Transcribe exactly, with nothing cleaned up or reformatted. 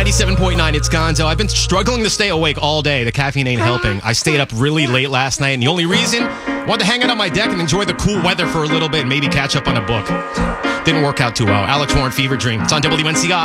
ninety-seven point nine, it's Gonzo. I've been struggling to stay awake all day. The caffeine ain't helping. I stayed up really late last night, and the only reason, I wanted to hang out on my deck and enjoy the cool weather for a little bit and maybe catch up on a book. Didn't work out too well. Alex Warren, Fever Dream. It's on W N C I.